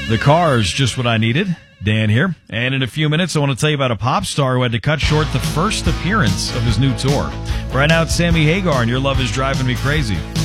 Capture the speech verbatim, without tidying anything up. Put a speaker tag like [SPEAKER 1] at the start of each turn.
[SPEAKER 1] The car is just what I needed. Dan here. And in a few minutes, I want to tell you about a pop star who had to cut short the first appearance of his new tour. Right now, it's Sammy Hagar, and Your Love Is Driving Me Crazy.